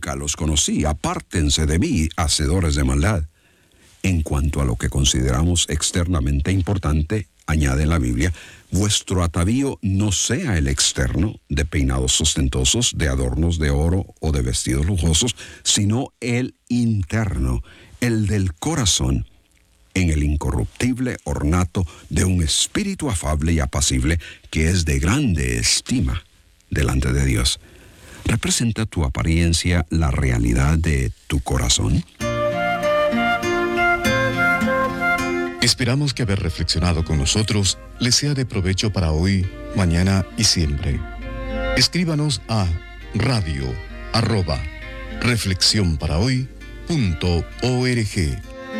nunca los conocí, apártense de mí, hacedores de maldad. En cuanto a lo que consideramos externamente importante, añade la Biblia, vuestro atavío no sea el externo, de peinados ostentosos, de adornos de oro o de vestidos lujosos, sino el interno, el del corazón, en el incorruptible ornato de un espíritu afable y apacible que es de grande estima delante de Dios. ¿Representa tu apariencia la realidad de tu corazón? Esperamos que haber reflexionado con nosotros les sea de provecho para hoy, mañana y siempre. Escríbanos a radio@reflexionparahoy.org.